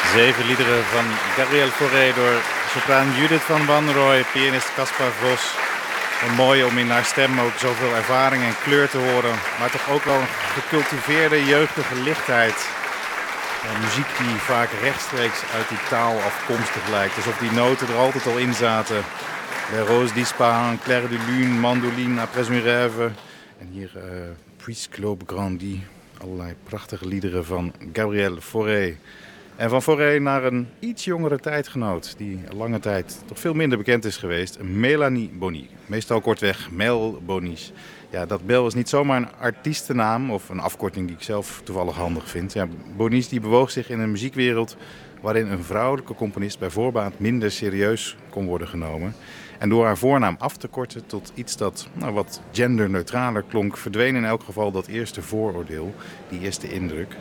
7 liederen van Gabriel Fauré door sopraan Judith van Wanrooy, pianist Caspar Vos. Mooi om in haar stem ook zoveel ervaring en kleur te horen, maar toch ook wel een gecultiveerde jeugdige lichtheid. Muziek die vaak rechtstreeks uit die taal afkomstig lijkt, alsof die noten er altijd al in zaten. Les Roses d'Ispahan, Clair de Lune, Mandoline, Après mes rêves. En hier Puisque l'aube grandit, allerlei prachtige liederen van Gabriel Fauré. En van Fauré naar een iets jongere tijdgenoot, die lange tijd toch veel minder bekend is geweest. Mélanie Bonny. Meestal kortweg Mel Bonnies. Ja, dat Mel is niet zomaar een artiestennaam of een afkorting die ik zelf toevallig handig vind. Ja, Bonnies die bewoog zich in een muziekwereld waarin een vrouwelijke componist bij voorbaat minder serieus kon worden genomen. En door haar voornaam af te korten tot iets dat wat genderneutraler klonk, verdween in elk geval dat eerste vooroordeel, die eerste indruk.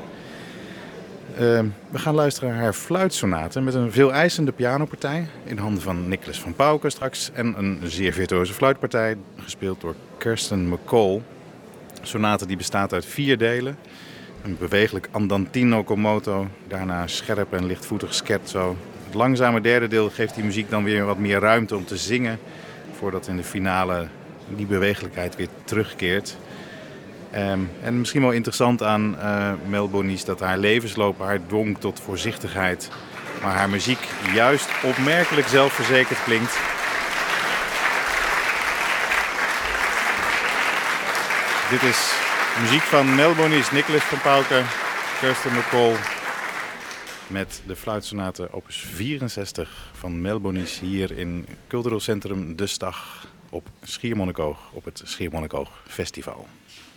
We gaan luisteren naar haar fluitsonate met een veel eisende pianopartij in handen van Nicholas van Pauwke straks. En een zeer virtuoze fluitpartij, gespeeld door Kirsten McCall. Sonate die bestaat uit 4 delen. Een bewegelijk andantino con moto, daarna scherp en lichtvoetig scherzo. Het langzame derde deel geeft die muziek dan weer wat meer ruimte om te zingen, voordat in de finale die bewegelijkheid weer terugkeert. En misschien wel interessant aan Mel Bonnies dat haar levensloop haar dwong tot voorzichtigheid. Maar haar muziek juist opmerkelijk zelfverzekerd klinkt. Dit is muziek van Mel Bonnies, Nicholas van Pauwke, Kirsten McCall. Met de fluitsonate opus 64 van Mel Bonnies hier in Cultureel Centrum De Stag op Schiermonnikoog, op het Schiermonnikoog Festival.